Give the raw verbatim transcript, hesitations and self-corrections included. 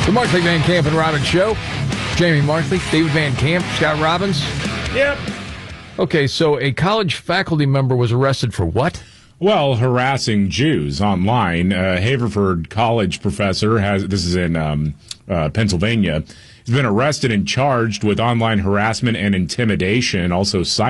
The Markley, Van Camp, and Robbins Show. Jamie Markley, David Van Camp, Scott Robbins. Yep. Okay, so a college faculty member was arrested for what? Well, harassing Jews online. Uh, Haverford College professor has, this is in um, uh, Pennsylvania, has been arrested and charged with online harassment and intimidation, also cyber